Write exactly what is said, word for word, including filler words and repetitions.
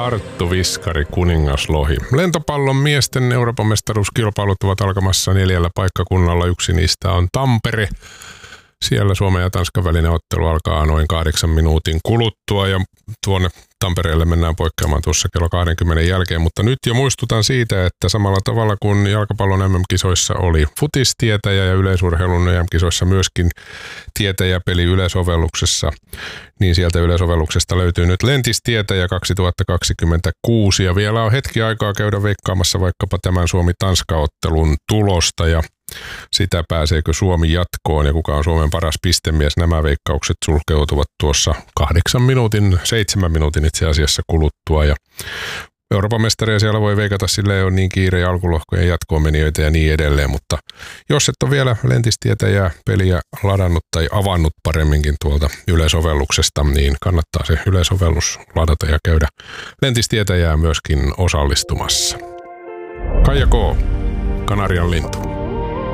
Arttu Viskari, kuningaslohi. Lentopallon miesten Euroopan mestaruuskilpailut ovat alkamassa neljällä paikkakunnalla. Yksi niistä on Tampere. Siellä Suomen ja Tanskan välinen ottelu alkaa noin kahdeksan minuutin kuluttua ja tuonne Tampereelle mennään poikkeamaan tuossa kello kaksikymmentä jälkeen, mutta nyt jo muistutan siitä, että samalla tavalla kuin jalkapallon M M-kisoissa oli futistietäjä ja yleisurheilun E M-kisoissa myöskin tietäjäpeli yleisovelluksessa, niin sieltä yleisovelluksesta löytyy nyt Lentistietäjä kaksituhattakaksikymmentäkuusi ja vielä on hetki aikaa käydä veikkaamassa vaikkapa tämän Suomi-Tanska-ottelun tulosta ja sitä pääseekö Suomi jatkoon ja kuka on Suomen paras pistemies. Nämä veikkaukset sulkeutuvat tuossa kahdeksan minuutin, seitsemän minuutin itse asiassa kuluttua ja Euroopan mestaria siellä voi veikata, sillä ei ole niin kiire ja alkulohkojen jatkoon menijöitä ja niin edelleen, mutta jos et ole vielä Lentistietäjää peliä ladannut tai avannut paremminkin tuolta yleisovelluksesta, niin kannattaa se yleisovellus ladata ja käydä Lentistietäjää myöskin osallistumassa. Kaija K. Kanarian lintu.